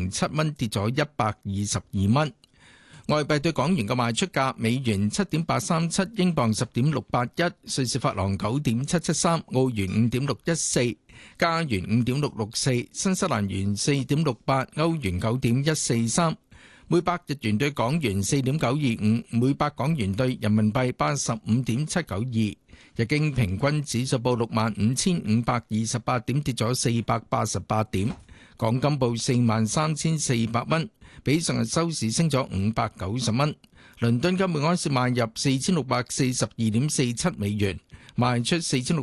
7蚊，跌咗122蚊。外幣對港元嘅賣出價：美元7.837，英鎊10.681，瑞士法郎9.773，澳元5.614，加元5.664，新西蘭元4.68，歐元9.143。每百日元對港元4.925，每百港元對人民幣85.792。日經平均指數報65,528點，跌咗488點。港金報43,400蚊，比上日收市升咗590蚊。倫敦金每盎司賣入4642.47美元，賣出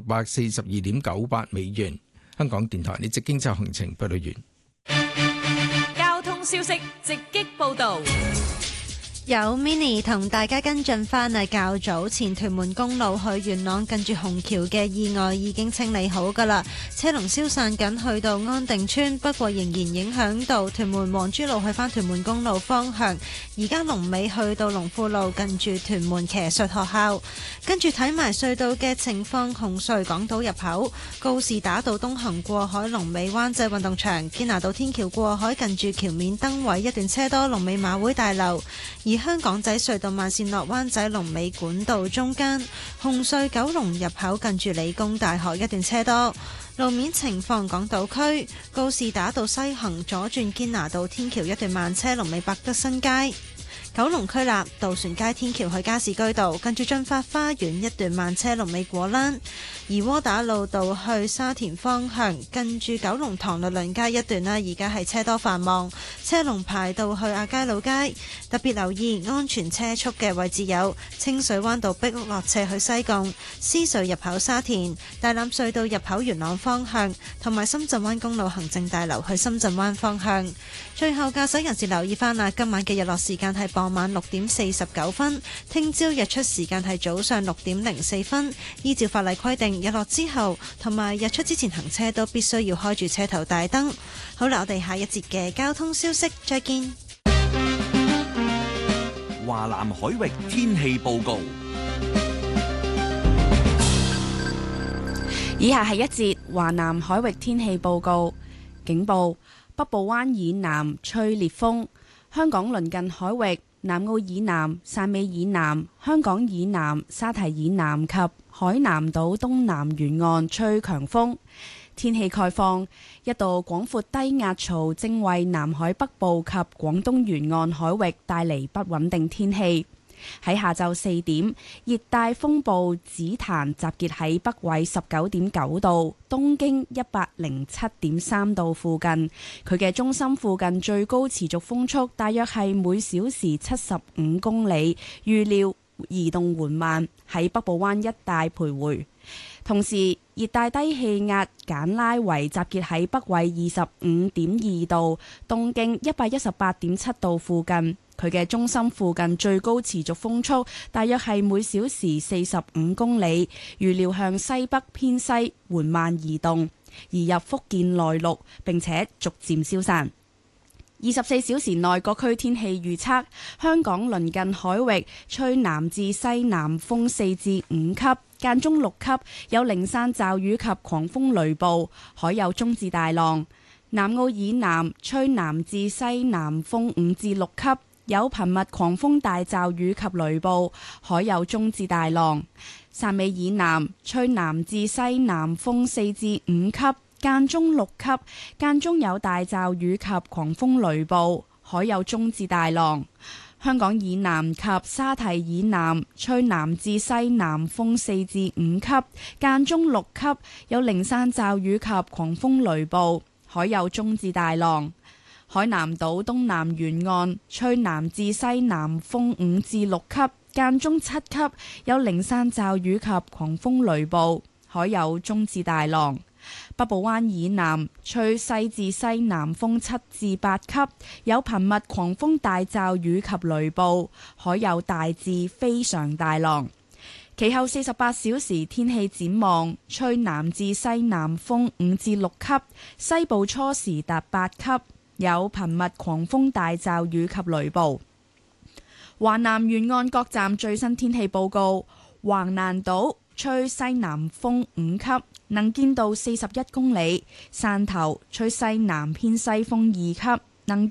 4642.98美元。香港電台呢節經濟行程報道完。 交通消息直擊報道。 有 Mini 同大家跟進返啊，較早前屯門公路去元朗近住紅橋嘅意外已經清理好㗎喇，車龍消散緊去到安定村，不過仍然影響到屯門黃珠路去返屯門公路方向。而家龍尾去到龍富路近住屯門騎術學校。跟住睇埋隧道嘅情況，紅隧港島入口告士打道東行過海龍尾灣仔運動場，堅拿道天橋過海近住橋面燈位一段車多，龍尾馬會大樓。而香港仔隧道慢線落灣仔龍尾管道中間，紅隧九龍入口近住理工大學一段車多。路面情況，港島區告士打道西行左轉堅拿道天橋一段慢車，龍尾百德新街。九龍區立渡船街天橋去加士居道，近住進發花園一段慢車，龍尾果欄。而窩打老道去沙田方向，近住九龍塘律倫街一段啦，而家係車多繁忙，車龍排到去亞皆老街。特別留意安全車速嘅位置有清水灣道碧屋落斜去西貢、獅隧入口沙田、大欖隧道入口元朗方向，同埋深圳灣公路行政大樓去深圳灣方向。最後駕駛人士留意翻啦，今晚嘅日落時間係傍晚6點49分，聽朝日出時間係早上6點04分。依照法例規定，日落之後同埋日出之前行車都必須要開住車頭大燈。好啦，我哋下一節嘅交通消息再見。 華南海域天氣報告。 以下係一節華南海域天氣報告。警報：北部灣以南吹烈風，香港鄰近海域、南澳以南、汕尾以南、香港以南、沙堤以南及海南島東南沿岸吹強風。天氣概況：一道廣闊低壓槽正為南海北部及廣東沿岸海域帶嚟不穩定天氣。喺下晝4點，熱帶風暴紫檀集結喺北緯19.9度、東經107.3度附近。佢嘅中心附近最高持續風速大約係每小時75公里，預料移動緩慢，喺北部灣一帶徘徊。同時，熱帶低氣壓簡拉維集結喺北緯25.2度、東經118.7度附近。佢嘅中心附近最高持續風速大約係每小時45公里，預料向西北偏西緩慢移動，移入福建內陸，並且逐漸消散。24小時內各區天氣預測：香港鄰近海域吹南至西南風4至5級，間中6級，有零散驟雨及狂風雷暴，海有中至大浪。南澳以南吹南至西南風5至6級，有頻密狂風大驟雨及雷暴，海有中至大浪。汕尾以南吹南至西南風4至5級，間中6級，間中有大驟雨及狂風雷暴，海有中至大浪。香港以南及沙堤以南吹南至西南風4至5級，間中6級，有零散驟雨及狂風雷暴，海有中至大浪。海南島東南沿岸吹南至西南風5至6級，間中7級，有零散驟雨及狂風雷暴，海有中至大浪。北部灣以南吹西至西南風7至8級，有頻密狂風大驟雨及雷暴，海有大至非常大浪。其後48小時天氣展望：吹南至西南風5至6級，西部初時達8級，有頻密狂風大驟雨及雷暴。華南沿岸各站最新天氣報告：橫瀾島吹西南風5級，能見度41公里；汕頭吹西南偏西風2級，